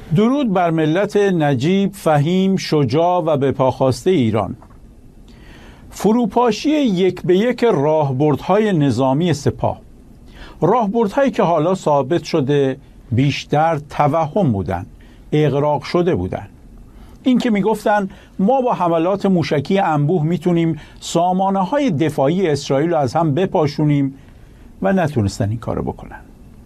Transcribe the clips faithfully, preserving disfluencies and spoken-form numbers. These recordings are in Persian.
درود بر ملت نجیب، فهیم، شجاع و به پاخواسته ایران. فروپاشی یک به یک راهبردهای نظامی سپاه، راهبردهایی که حالا ثابت شده بیشتر توهم بودن، اغراق شده بودن. این که میگفتن ما با حملات موشکی انبوه میتونیم سامانه های دفاعی اسرائیل رو از هم بپاشونیم و نتونستن این کارو بکنن.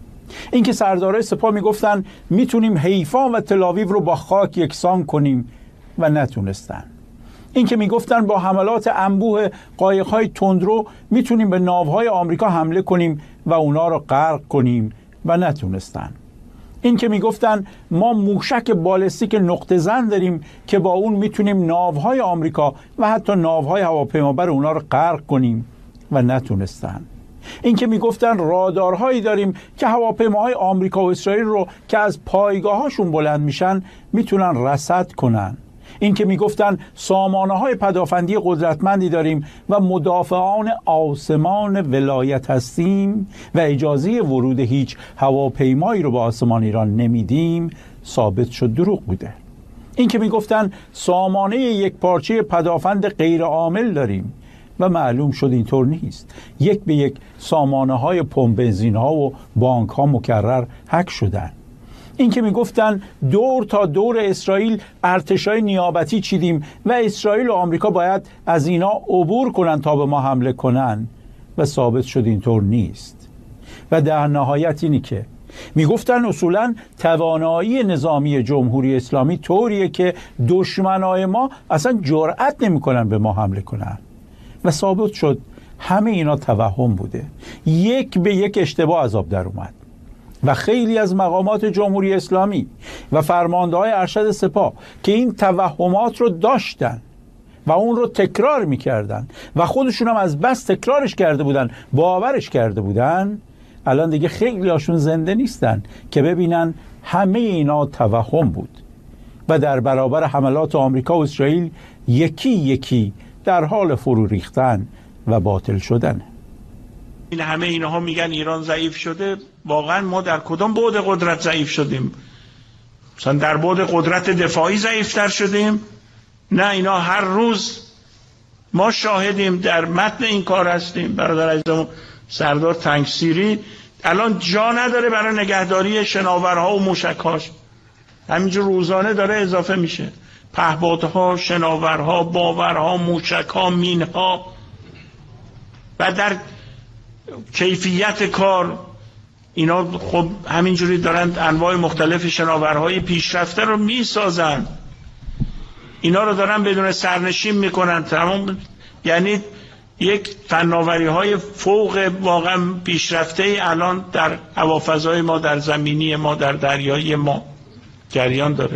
این که سردارای سپاه میگفتن میتونیم حیفا و تل‌آویو رو با خاک یکسان کنیم و نتونستن. این که میگفتن با حملات انبوه قایق‌های تندرو میتونیم به ناوهای آمریکا حمله کنیم و اونا رو غرق کنیم و نتونستن. این که میگفتن ما موشک بالستیک نقطه زن داریم که با اون میتونیم ناوهای آمریکا و حتی ناوهای هواپیمابر اونا رو غرق کنیم و نتونستن. این که میگفتن رادارهایی داریم که هواپیماهای آمریکا و اسرائیل رو که از پایگاهاشون بلند میشن میتونن رصد کنن. این که میگفتن سامانه های پدافندی قدرتمندی داریم و مدافعان آسمان ولایت هستیم و اجازه ورود هیچ هواپیمایی رو به آسمان ایران نمیدیم، ثابت شد دروغ بوده. این که میگفتن سامانه یک پارچه پدافند غیر عامل داریم و معلوم شد اینطور نیست. یک به یک سامانه های پمپ بنزین ها و بانک ها مکرر هک شدن. این که میگفتن دور تا دور اسرائیل ارتشای نیابتی چیدیم و اسرائیل و آمریکا باید از اینا عبور کنن تا به ما حمله کنن و ثابت شد اینطور نیست. و در نهایت اینی که میگفتن اصولا توانایی نظامی جمهوری اسلامی طوریه که دشمنای ما اصلا جرأت نمیکنن به ما حمله کنن و ثابت شد همه اینا توهم بوده. یک به یک اشتباه از آب در اومد و خیلی از مقامات جمهوری اسلامی و فرمانده‌های ارشد سپاه که این توهمات رو داشتن و اون رو تکرار میکردن و خودشون هم از بس تکرارش کرده بودن، باورش کرده بودن، الان دیگه خیلی هاشون زنده نیستن که ببینن همه اینا توهم بود و در برابر حملات آمریکا و اسرائیل یکی یکی در حال فرو ریختن و باطل شدن. این همه اینها میگن ایران ضعیف شده. واقعا ما در کدام بعد قدرت ضعیف شدیم؟ مثلا در بعد قدرت دفاعی ضعیفتر شدیم؟ نه، اینا هر روز ما شاهدیم، در متن این کار هستیم. برادر عزیزم سردار تنگسیری الان جا نداره برای نگهداری شناورها و موشک‌هاش، همینجور روزانه داره اضافه میشه. پهپادها، شناورها، باورها، موشک‌ها، مین‌ها و در کیفیت کار اینا خب همینجوری دارن انواع مختلف شناورهای پیشرفته رو میسازن، اینا رو دارن بدون سرنشین میکنن تمام. یعنی یک فناوری های فوق واقعا پیشرفته الان در هوافضای ما، در زمینی ما، در دریایی ما جریان داره.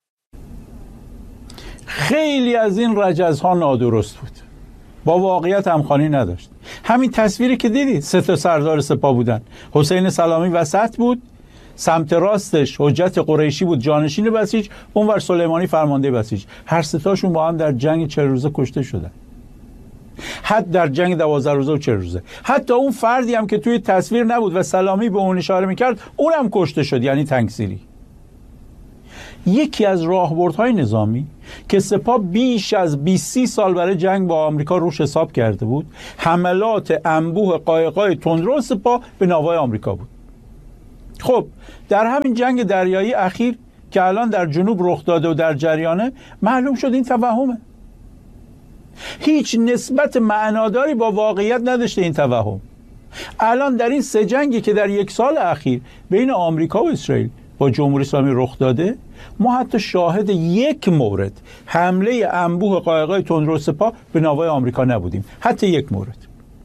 خیلی از این رجزها نادرست بود، با واقعیت همخوانی نداشت. همین تصویری که دیدید سه تا سردار سپاه بودن، حسین سلامی وسط بود، سمت راستش حجت قریشی بود جانشین بسیج، اونور سلیمانی فرمانده بسیج. هر سه تاشون با هم در جنگ چهل روزه کشته شدن، حتی در جنگ دوازده روزه و چهل روزه. حتی اون فردی هم که توی تصویر نبود و سلامی به اون اشاره میکرد اونم کشته شد، یعنی تنگسیری. یکی از راهبردهای نظامی که سپاه بیش از بیست سال برای جنگ با آمریکا روش حساب کرده بود، حملات انبوه قایق‌های تندرو سپاه به ناوهای آمریکا بود. خب در همین جنگ دریایی اخیر که الان در جنوب رخ داده و در جریانه، معلوم شد این توهمه، هیچ نسبت معناداری با واقعیت نداشته این توهم. الان در این سه جنگی که در یک سال اخیر بین آمریکا و اسرائیل با جمهوری اسلامی رخ داده، ما حتی شاهد یک مورد حمله انبوه قایق‌های تندرو سپاه به ناوهای آمریکا نبودیم، حتی یک مورد.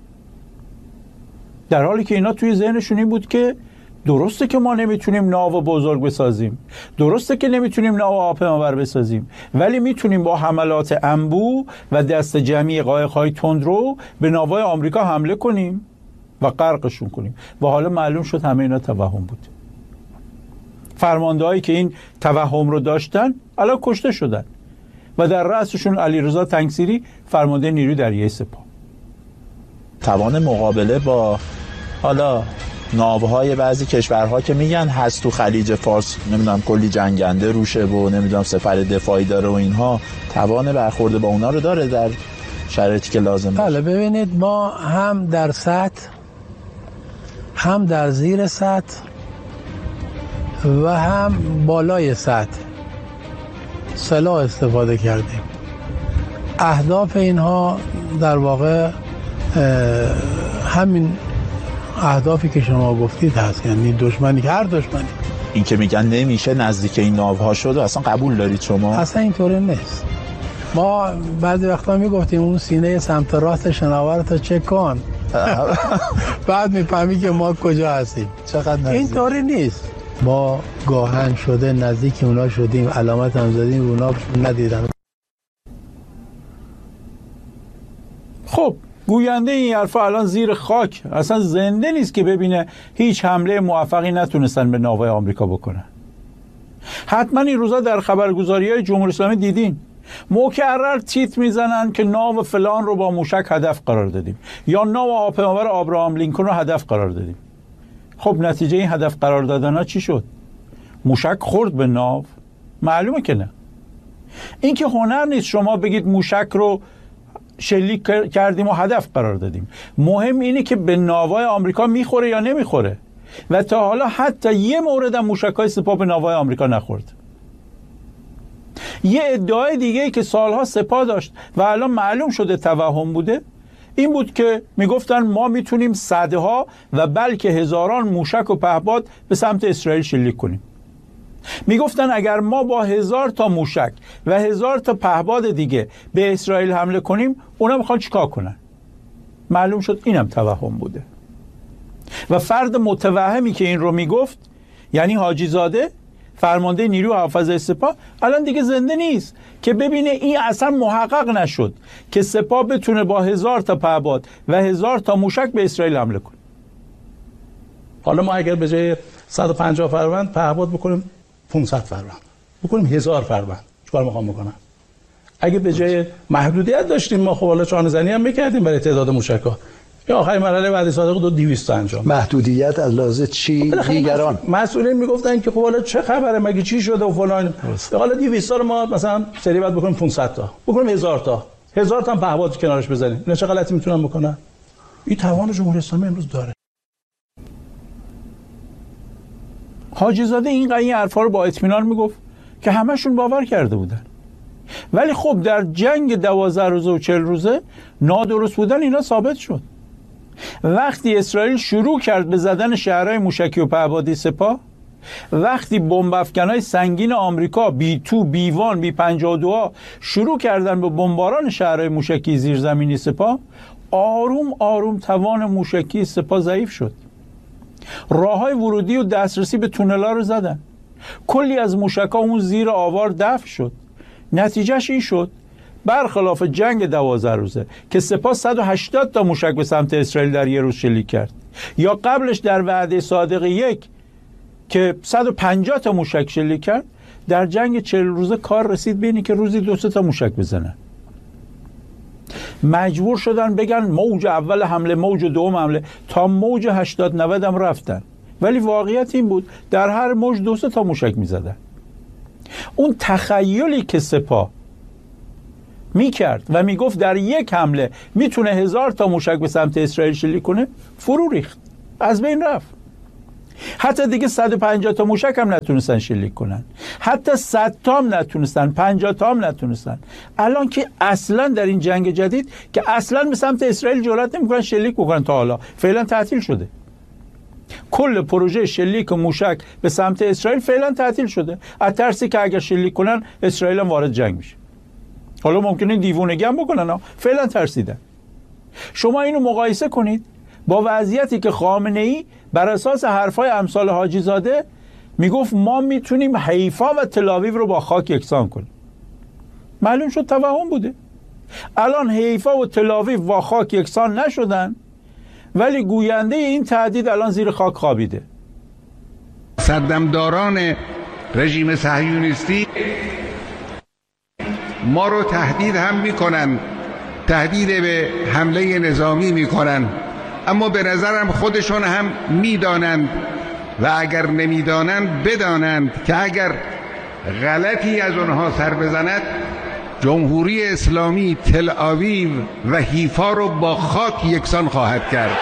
در حالی که اینا توی ذهنشون این بود که درسته که ما نمیتونیم ناو بزرگ بسازیم، درسته که نمیتونیم ناو هواپیمابر بسازیم، ولی میتونیم با حملات انبوه و دست جمعی قایق‌های تندرو به ناوهای آمریکا حمله کنیم و غرقشون کنیم. و حالا معلوم شد همه اینا توهم بود. فرماندهایی که این توهم رو داشتن الان کشته شدن و در رأسشون علیرضا تنگسیری فرمانده نیروی دریایی سپاه. توان مقابله با حالا ناوهای بعضی کشورها که میگن هست تو خلیج فارس، نمیدونم کلی جنگنده روشه و نمیدونم سفر دفاعی داره و اینها، توان برخورد با اونا رو داره در شرایطی که لازم باشه؟ بله ببینید، ما هم در سطح هم در زیر سطح و هم بالای سطح سلاح استفاده کردیم. اهداف اینها در واقع همین اهدافی که شما گفتید هست، یعنی دشمنی که هر دشمنی. این که میگن نمیشه نزدیک این ناوها شد اصلا قبول دارید شما؟ اصلا اینطوری نیست. ما بعضی وقتا میگفتیم اون سینه سمت راست شناورتو چک کن بعد میفهمی که ما کجا هستیم. چقدر نزدیک؟ اینطوری نیست. ما گاهن شده نزدیک اونا شدیم، علامت هم زدیم، اونا ندیدن. خب گوینده این حرفا الان زیر خاک، اصلا زنده نیست که ببینه هیچ حمله موفقی نتونستن به ناوهای آمریکا بکنن. حتما این روزا در خبرگزاری‌های جمهوری اسلامی دیدین مکرر تیتر میزنن که ناو فلان رو با موشک هدف قرار دادیم یا ناو هواپیمابر آبراهام لینکن رو هدف قرار دادیم. خب نتیجه این هدف قرار دادن ها چی شد؟ موشک خورد به ناو؟ معلومه که نه. این که هنر نیست شما بگید موشک رو شلیک کردیم و هدف قرار دادیم. مهم اینه که به ناوهای آمریکا میخوره یا نمیخوره. و تا حالا حتی یه مورد هم موشک‌های سپاه به ناوهای آمریکا نخورد. یه ادعای دیگه که سالها سپاه داشت و الان معلوم شده توهم بوده این بود که میگفتن ما میتونیم صدها و بلکه هزاران موشک و پهپاد به سمت اسرائیل شلیک کنیم. میگفتن اگر ما با هزار تا موشک و هزار تا پهپاد دیگه به اسرائیل حمله کنیم اونا میخوان چیکار کنن؟ معلوم شد اینم توهم بوده. و فرد متوهمی که این رو میگفت یعنی حاجی زاده فرمانده نیروی حافظه سپاه الان دیگه زنده نیست که ببینه این اصلا محقق نشد که سپاه بتونه با هزار تا پهپاد و هزار تا موشک به اسرائیل حمله کنه. حالا ما اگر به جای صد و پنجاه فروند پهپاد بکنیم پانصد فروند، بکنیم هزار فروند، چیکار میخوام بکنم؟ اگه به جای محدودیت داشتیم ما خب حالا چانه زنی هم میکردیم برای تعداد موشک‌ها. یا آخرین مرحله بعد صادق دو دویست انجام. محدودیت از لحاظ چی؟ دیگران مسئولین میگفتن که خب حالا چه خبره، مگه چی شده و فلان. حالا دویست رو ما مثلا سری بعد بکنیم پانصد تا، بکنیم هزار تا، هزار تا هم پهپاد کنارش بزنیم. اینا چه غلطی میتونن بکنن؟ این توان جمهوری اسلامی امروز داره. حاجی زاده این قضیه حرفا رو با اطمینان میگفت که همشون باور کرده بودن. ولی خب در جنگ دوازده روزه و چهل روزه نادرست بودن اینا ثابت شد. وقتی اسرائیل شروع کرد به زدن شهرهای موشکی و پهپادی سپاه، وقتی بمب افکنای سنگین آمریکا بی تو بی وان بی پنجاه و دو شروع کردن به بمباران شهرهای موشکی زیرزمینی سپاه، آروم آروم توان موشکی سپاه ضعیف شد. راههای ورودی و دسترسی به تونل‌ها رو زدن. کلی از موشک‌ها اون زیر آوار دفع شد. نتیجهش این شد برخلاف جنگ دوازده روزه که سپاه صد و هشتاد تا موشک به سمت اسرائیل در یه روز شلیک کرد، یا قبلش در وعده صادق یک که صد و پنجاه تا موشک شلیک کرد، در جنگ چهل روزه کار رسید به اینی که روزی دو سه تا موشک بزنن. مجبور شدن بگن موج اول حمله، موج دوم حمله، تا موج هشتاد نود هم رفتن. ولی واقعیت این بود در هر موج دو سه تا موشک میزدن. اون تخیلی که سپاه میکرد و میگفت در یک حمله میتونه هزار تا موشک به سمت اسرائیل شلیک کنه فرو ریخت، از بین رفت. حتی دیگه صد و پنجاه تا موشک هم نتونستن شلیک کنن، حتی صد تا هم نتونستن، پنجاه تا هم نتونستن. الان که اصلا در این جنگ جدید که اصلا به سمت اسرائیل جرئت نمیکنن شلیک بکنن، تا حالا فعلا تعطیل شده. کل پروژه شلیک موشک به سمت اسرائیل فعلا تعطیل شده، از ترسی که اگر شلیک کنن اسرائیل هم وارد جنگ میشه. حالا ممکنه دیوونگی هم بکنن، فعلا ترسیدن. شما اینو مقایسه کنید با وضعیتی که خامنه‌ای بر اساس حرفای امثال حاجی زاده میگفت ما میتونیم حیفا و تل‌آویو رو با خاک یکسان کنیم. معلوم شد توهم بوده. الان حیفا و تل‌آویو با خاک یکسان نشدن، ولی گوینده این تهدید الان زیر خاک خوابیده. صدمداران رژیم صهیونیستی ما رو تهدید هم میکنن، تهدید به حمله نظامی میکنن. اما به نظرم خودشون هم میدانند و اگر نمیدانند بدانند که اگر غلطی از اونها سر بزند جمهوری اسلامی تل آویو و حیفا رو با خاک یکسان خواهد کرد.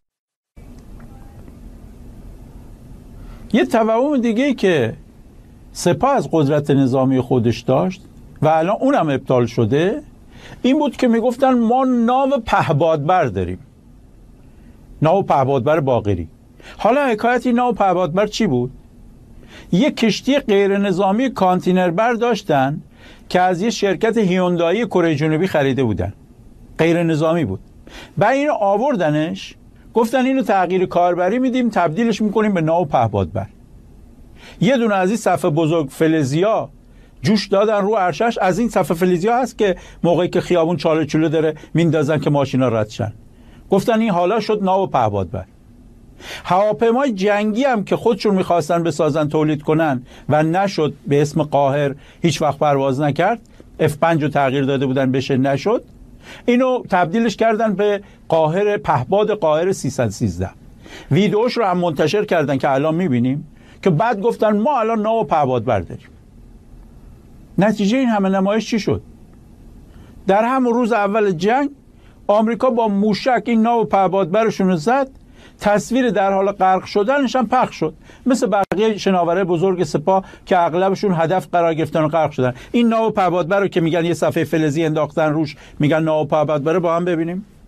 یه توهم دیگه که سپاه از قدرت نظامی خودش داشت و الان اونم ابطال شده این بود که میگفتن ما ناو پهبادبر داریم، ناو پهبادبر باقری. حالا حکایتی ناو پهبادبر چی بود؟ یک کشتی غیر نظامی کانتینربر داشتن که از یه شرکت هیوندایی کره جنوبی خریده بودن، غیر نظامی بود. بعد اینو آوردنش گفتن اینو تغییر کاربری میدیم، تبدیلش میکنیم به ناو پهبادبر. یه دونه از این صف بزرگ فلزیا جوش دادن رو عرشش. از این صف فلزیا هست که موقعی که خیابون چاله چوله داره میندازن که ماشینا رد شن. گفتن این حالا شد ناو پهبادبر. هواپیمای جنگی هم که خودشون میخواستن بسازن تولید کنن و نشد، به اسم قاهر هیچ وقت پرواز نکرد، اف پنج رو تغییر داده بودن بشه نشد، اینو تبدیلش کردن به قاهر پهباد قاهر سیصد و سیزده. ویدئوش رو هم منتشر کردن که الان میبینیم که بعد گفتن ما الان ناو پهبادبر داریم. نتیجه این همه نمایش چی شد؟ در همون روز اول جنگ آمریکا با موشک این ناو پهبادبرشون رو زد، تصویر در حال غرق شدنش هم پخش شد، مثل بقیه شناوره بزرگ سپاه که اغلبشون هدف قرار گرفتن و غرق شدن. این ناو پهبادبر رو که میگن یه صفحه فلزی انداختن روش میگن ناو پهبادبر، با هم ببینیم.